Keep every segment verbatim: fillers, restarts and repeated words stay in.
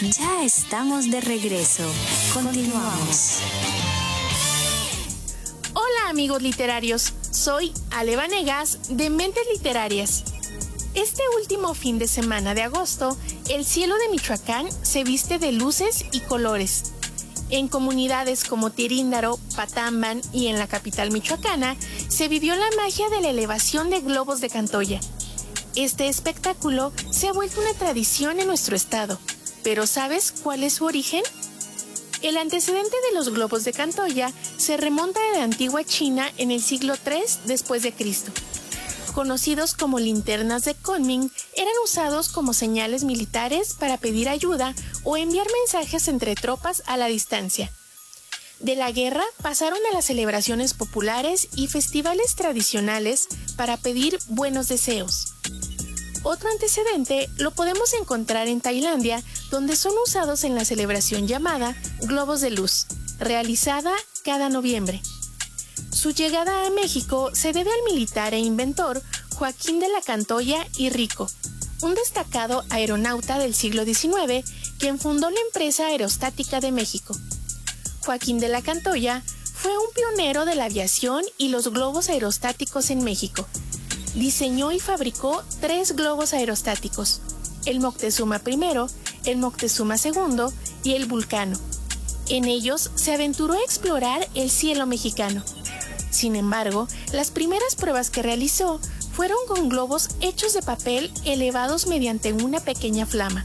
Ya estamos de regreso. Continuamos. Hola amigos literarios, soy Ale Vanegas de Mentes Literarias. Este último fin de semana de agosto, el cielo de Michoacán se viste de luces y colores. En comunidades como Tiríndaro, Patamban y en la capital michoacana, se vivió la magia de la elevación de globos de Cantoya. Este espectáculo se ha vuelto una tradición en nuestro estado. ¿Pero sabes cuál es su origen? El antecedente de los globos de Cantoya se remonta a la antigua China en el siglo tres después de Cristo. Conocidos como linternas de Kunming, eran usados como señales militares para pedir ayuda o enviar mensajes entre tropas a la distancia. De la guerra pasaron a las celebraciones populares y festivales tradicionales para pedir buenos deseos. Otro antecedente lo podemos encontrar en Tailandia, donde son usados en la celebración llamada Globos de Luz, realizada cada noviembre. Su llegada a México se debe al militar e inventor Joaquín de la Cantoya y Rico, un destacado aeronauta del siglo diecinueve, quien fundó la empresa aerostática de México. Joaquín de la Cantoya fue un pionero de la aviación y los globos aerostáticos en México. Diseñó y fabricó tres globos aerostáticos, el Moctezuma primero, el Moctezuma segundo y el Vulcano. En ellos se aventuró a explorar el cielo mexicano. Sin embargo, las primeras pruebas que realizó fueron con globos hechos de papel elevados mediante una pequeña flama.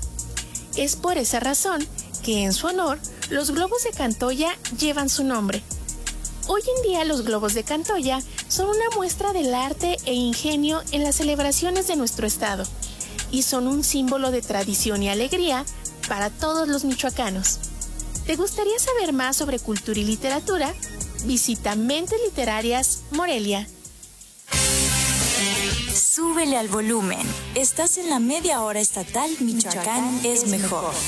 Es por esa razón que, en su honor, los globos de Cantoya llevan su nombre. Hoy en día los globos de Cantoya son una muestra del arte e ingenio en las celebraciones de nuestro estado y son un símbolo de tradición y alegría para todos los michoacanos. ¿Te gustaría saber más sobre cultura y literatura? Visita Mentes Literarias Morelia. Súbele al volumen. Estás en la media hora estatal Michoacán, Michoacán es, es mejor. mejor.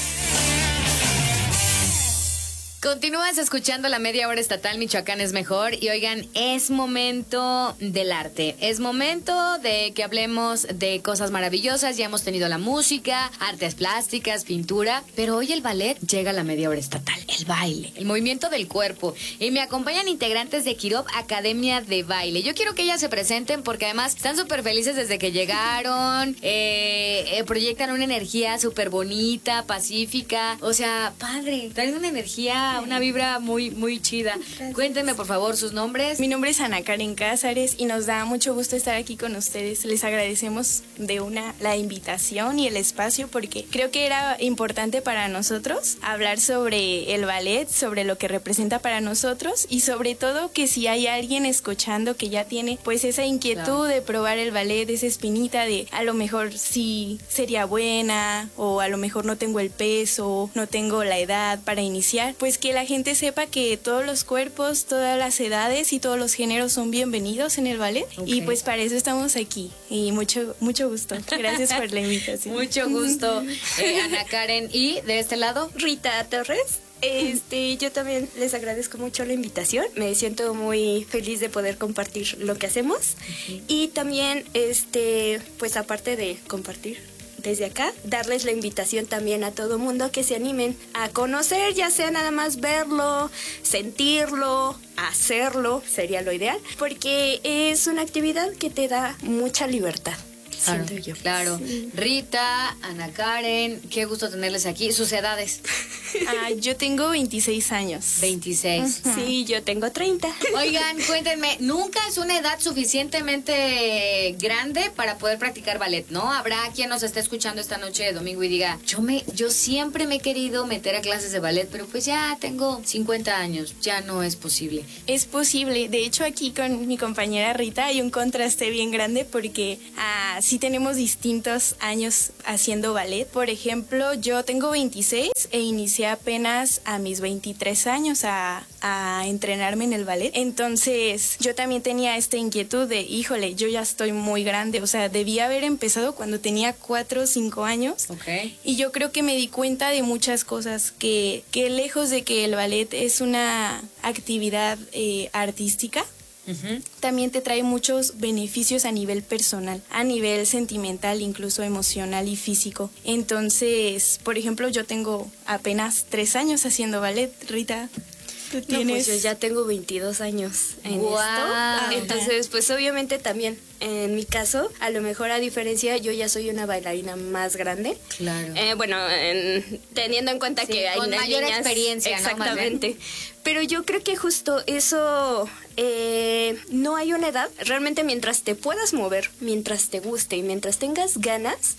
Continúas escuchando la media hora estatal Michoacán es mejor y oigan, es momento del arte, es momento de que hablemos de cosas maravillosas. Ya hemos tenido la música, artes plásticas, pintura, pero hoy el ballet llega a la media hora estatal, el baile, el movimiento del cuerpo, y me acompañan integrantes de Kirov Academia de Baile. Yo quiero que ellas se presenten porque además están súper felices desde que llegaron, eh, eh, proyectan una energía súper bonita, pacífica, o sea, padre, traen una energía, una vibra muy, muy chida. Gracias. Cuéntenme, por favor, sus nombres. Mi nombre es Ana Karen Cázares y nos da mucho gusto estar aquí con ustedes. Les agradecemos de una la invitación y el espacio porque creo que era importante para nosotros hablar sobre el ballet, sobre lo que representa para nosotros y sobre todo que si hay alguien escuchando que ya tiene pues esa inquietud claro. de probar el ballet, esa espinita de a lo mejor sí sería buena o a lo mejor no tengo el peso, no tengo la edad para iniciar, pues que la gente sepa que todos los cuerpos, todas las edades y todos los géneros son bienvenidos en el ballet. Okay. Y pues para eso estamos aquí y mucho mucho gusto. Gracias por la invitación. Mucho gusto, eh, Ana Karen. ¿Y de este lado? Rita Torres. Este, yo también les agradezco mucho la invitación. Me siento muy feliz de poder compartir lo que hacemos. Uh-huh. Y también, este, pues aparte de compartir desde acá, darles la invitación también a todo mundo que se animen a conocer, ya sea nada más verlo, sentirlo, hacerlo, sería lo ideal, porque es una actividad que te da mucha libertad. Claro, siento yo. Claro. Sí. Rita, Ana Karen, qué gusto tenerles aquí. ¿Sus edades? Ah, yo tengo veintiséis años. veintiséis. Uh-huh. Sí, yo tengo treinta. Oigan, cuéntenme, nunca es una edad suficientemente grande para poder practicar ballet, ¿no? Habrá quien nos esté escuchando esta noche de domingo y diga, yo me, yo siempre me he querido meter a clases de ballet, pero pues ya tengo cincuenta años, ya no es posible. Es posible. De hecho, aquí con mi compañera Rita hay un contraste bien grande porque ah, sí tenemos distintos años haciendo ballet. Por ejemplo, yo tengo veintiséis e inicié apenas a mis veintitrés años a, a entrenarme en el ballet. Entonces, yo también tenía esta inquietud de, híjole, yo ya estoy muy grande. O sea, debía haber empezado cuando tenía cuatro o cinco años. Okay. Y yo creo que me di cuenta de muchas cosas que, que lejos de que el ballet es una actividad eh, artística, Uh-huh. También te trae muchos beneficios a nivel personal, a nivel sentimental, incluso emocional y físico. Entonces, por ejemplo, yo tengo apenas tres años haciendo ballet. Rita, ¿tú tienes? No, pues yo ya tengo veintidós años en wow. esto. Entonces, pues obviamente también, en mi caso, a lo mejor a diferencia, yo ya soy una bailarina más grande. Claro. Eh, bueno, en, teniendo en cuenta sí, que hay con mayor niñas, experiencia, exactamente. ¿no? Pero yo creo que justo eso, eh, no hay una edad. Realmente mientras te puedas mover, mientras te guste y mientras tengas ganas,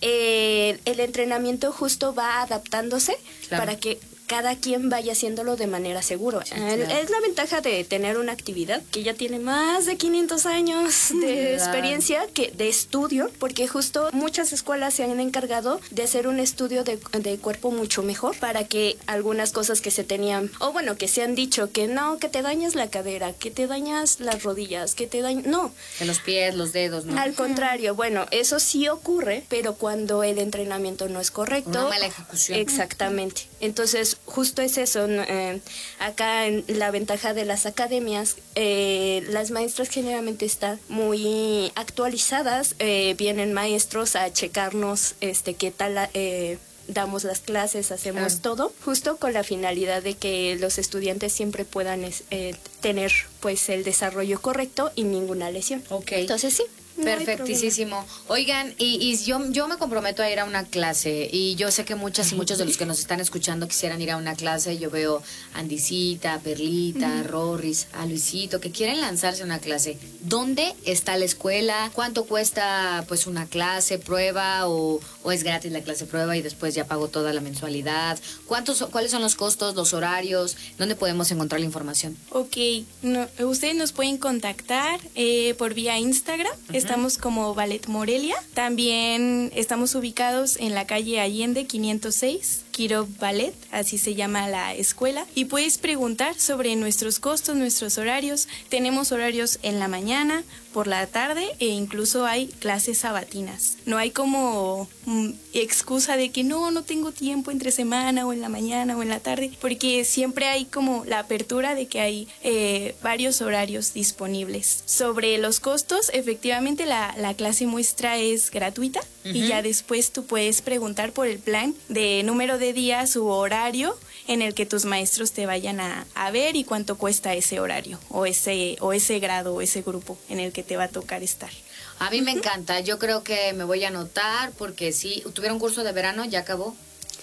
eh, el entrenamiento justo va adaptándose claro. para que cada quien vaya haciéndolo de manera segura. Sí, claro. Es la ventaja de tener una actividad que ya tiene más de quinientos años de experiencia, que de estudio, porque justo muchas escuelas se han encargado de hacer un estudio de, de cuerpo mucho mejor para que algunas cosas que se tenían, o bueno, que se han dicho que no, que te dañas la cadera, que te dañas las rodillas, que te dañas... No. Que los pies, los dedos, ¿no? Al contrario, bueno, eso sí ocurre, pero cuando el entrenamiento no es correcto... Una mala ejecución. Exactamente. Entonces, justo es eso, eh, acá en la ventaja de las academias, eh, las maestras generalmente están muy actualizadas, eh, vienen maestros a checarnos este qué tal eh, damos las clases, hacemos claro. todo, justo con la finalidad de que los estudiantes siempre puedan eh, tener pues el desarrollo correcto y ninguna lesión. Okay. Entonces sí. No perfectísimo. Oigan, y, y yo, yo me comprometo a ir a una clase, y yo sé que muchas y muchos de los que nos están escuchando quisieran ir a una clase. Yo veo a Andicita, a Perlita, a Rorris, a Luisito, que quieren lanzarse a una clase. ¿Dónde está la escuela? ¿Cuánto cuesta pues una clase prueba, o, o es gratis la clase prueba y después ya pago toda la mensualidad? ¿Cuántos, cuáles son los costos, los horarios? ¿Dónde podemos encontrar la información? Ok, no, ustedes nos pueden contactar eh, por vía Instagram. Uh-huh. Estamos como Ballet Morelia. También estamos ubicados en la calle Allende quinientos seis, Kirov Ballet, así se llama la escuela. Y puedes preguntar sobre nuestros costos, nuestros horarios. Tenemos horarios en la mañana, por la tarde, e incluso hay clases sabatinas. No hay como mm, excusa de que no, no tengo tiempo entre semana o en la mañana o en la tarde, porque siempre hay como la apertura de que hay eh, varios horarios disponibles. Sobre los costos, efectivamente la, la clase muestra es gratuita. Uh-huh. Y ya después tú puedes preguntar por el plan de número de días u horario en el que tus maestros te vayan a, a ver, y cuánto cuesta ese horario o ese, o ese grado o ese grupo en el que te va a tocar estar. A mí me encanta, yo creo que me voy a anotar, porque sí, ¿tuvieron curso de verano? ¿Ya acabó?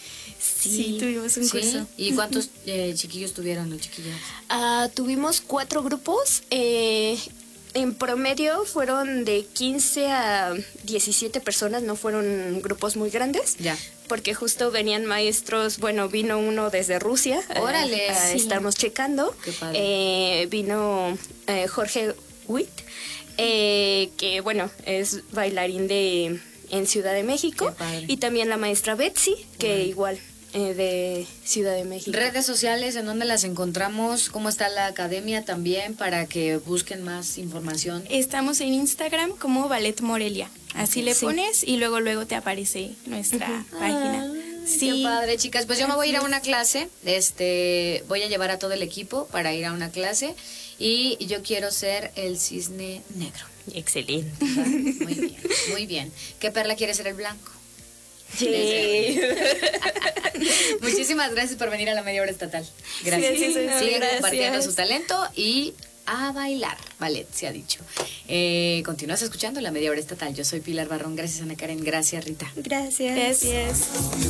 Sí, sí tuvimos un ¿Sí? curso. ¿Y cuántos eh, chiquillos tuvieron los chiquillos? Uh, tuvimos cuatro grupos. Eh, en promedio fueron de quince a diecisiete personas, no fueron grupos muy grandes. Ya. Porque justo venían maestros, bueno, vino uno desde Rusia. Órale. Eh, sí. Estamos checando. Qué padre. Eh, vino eh, Jorge Witt, eh, que bueno, es bailarín de en Ciudad de México. Y también la maestra Betsy, que bueno. igual eh, de Ciudad de México. Redes sociales, ¿en dónde las encontramos? ¿Cómo está la academia también para que busquen más información? Estamos en Instagram como Ballet Morelia. Así le sí. pones y luego luego te aparece nuestra uh-huh. página. Ah, sí. Qué padre, chicas. Pues yo me voy a ir a una clase. Este, voy a llevar a todo el equipo para ir a una clase, y yo quiero ser el cisne negro. Excelente. Muy bien, muy bien. ¿Qué Perla quiere ser el blanco? Sí. Muchísimas gracias por venir a la Media Hora Estatal. Gracias. Sí, sí, sí, Sigan gracias. compartiendo su talento y a bailar ballet, se ha dicho. Eh, continúas escuchando la Media Hora Estatal. Yo soy Pilar Barrón. Gracias, Ana Karen. Gracias, Rita. Gracias. Gracias.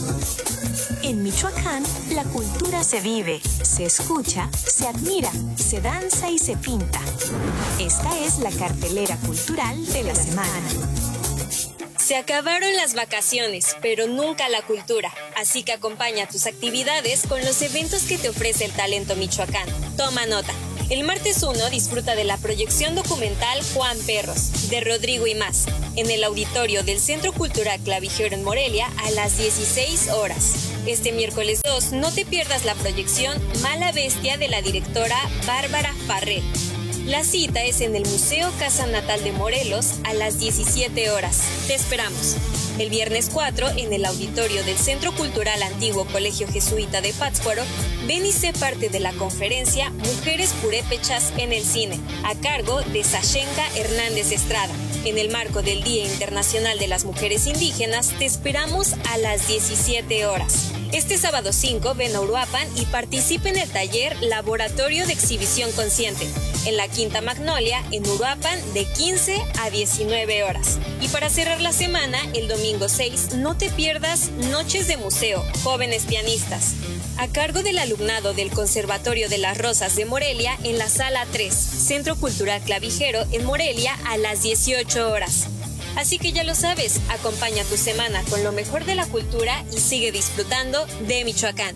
En Michoacán, la cultura se vive, se escucha, se admira, se danza y se pinta. Esta es la cartelera cultural de la semana. Se acabaron las vacaciones, pero nunca la cultura. Así que acompaña tus actividades con los eventos que te ofrece el talento michoacano. Toma nota. El martes uno disfruta de la proyección documental Juan Perros, de Rodrigo y más, en el auditorio del Centro Cultural Clavijero en Morelia a las dieciséis horas. Este miércoles dos no te pierdas la proyección Mala Bestia de la directora Bárbara Farrell. La cita es en el Museo Casa Natal de Morelos a las diecisiete horas. Te esperamos. El viernes cuatro, en el auditorio del Centro Cultural Antiguo Colegio Jesuita de Pátzcuaro, ven y sé parte de la conferencia Mujeres Purépechas en el Cine, a cargo de Sashenka Hernández Estrada. En el marco del Día Internacional de las Mujeres Indígenas, te esperamos a las diecisiete horas. Este sábado cinco, ven a Uruapan y participa en el taller Laboratorio de Exhibición Consciente, en la Quinta Magnolia, en Uruapan, de quince a diecinueve horas. Y para cerrar la semana, el domingo seis, no te pierdas Noches de Museo, Jóvenes Pianistas, a cargo del alumnado del Conservatorio de las Rosas de Morelia, en la Sala tres, Centro Cultural Clavijero, en Morelia, a las dieciocho horas. Así que ya lo sabes, acompaña tu semana con lo mejor de la cultura y sigue disfrutando de Michoacán.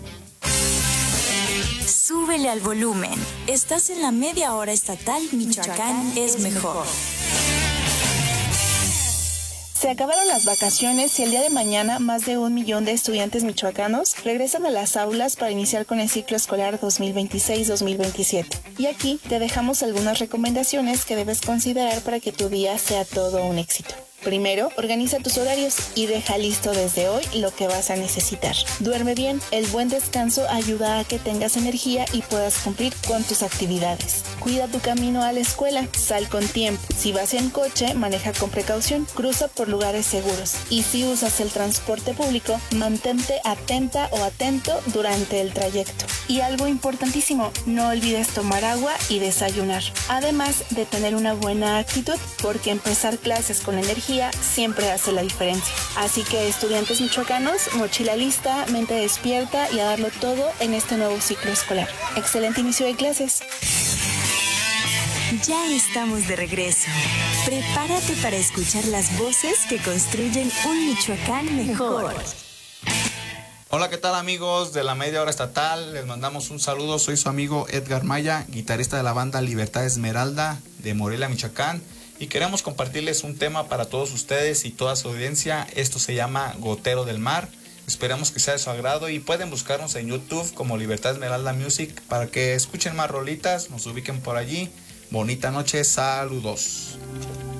Súbele al volumen. Estás en la media hora estatal Michoacán, Michoacán es mejor. Se acabaron las vacaciones y el día de mañana más de un millón de estudiantes michoacanos regresan a las aulas para iniciar con el ciclo escolar dos mil veintiséis dos mil veintisiete. Y aquí te dejamos algunas recomendaciones que debes considerar para que tu día sea todo un éxito. Primero, organiza tus horarios y deja listo desde hoy lo que vas a necesitar. Duerme bien, el buen descanso ayuda a que tengas energía y puedas cumplir con tus actividades. Cuida tu camino a la escuela, sal con tiempo. Si vas en coche, maneja con precaución, cruza por lugares seguros. Y si usas el transporte público, mantente atenta o atento durante el trayecto. Y algo importantísimo, no olvides tomar agua y desayunar. Además de tener una buena actitud, porque empezar clases con energía siempre hace la diferencia. Así que estudiantes michoacanos, mochila lista, mente despierta y a darlo todo en este nuevo ciclo escolar. Excelente inicio de clases. Ya estamos de regreso. Prepárate para escuchar las voces que construyen un Michoacán mejor. Hola, ¿qué tal amigos de la media hora estatal? Les mandamos un saludo, soy su amigo Edgar Maya, guitarrista de la banda Libertad Esmeralda de Morelia, Michoacán. Y queremos compartirles un tema para todos ustedes y toda su audiencia. Esto se llama Gotero del Mar. Esperamos que sea de su agrado y pueden buscarnos en YouTube como Libertad Esmeralda Music para que escuchen más rolitas, nos ubiquen por allí. Bonita noche, saludos.